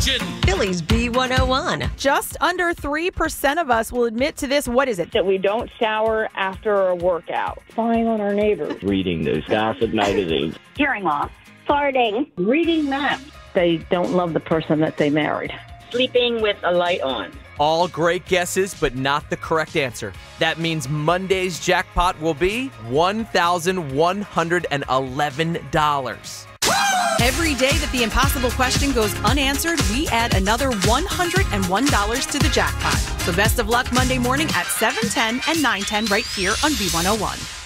Phillies B101. Just under 3% of us will admit to this. What is it? That we don't shower after a workout. Spying on our neighbors. Reading those gossip magazines. Hearing loss. Farting. Reading maps. They don't love the person that they married. Sleeping with a light on. All great guesses, but not the correct answer. That means Monday's jackpot will be $1,111. Every day that the impossible question goes unanswered, we add another $101 to the jackpot. So best of luck Monday morning at 7:10 and 9:10 right here on B101.